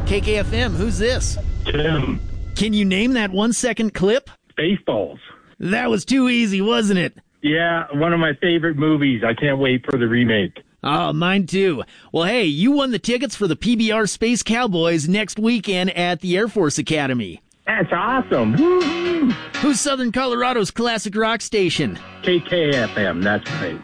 KKFM, who's this? Tim. Can you name that 1-second clip? Spaceballs. That was too easy, wasn't it? Yeah, one of my favorite movies. I can't wait for the remake. Oh, mine too. Well, hey, you won the tickets for the PBR Space Cowboys next weekend at the Air Force Academy. That's awesome. Woo-hoo. Who's Southern Colorado's classic rock station? KKFM, that's right.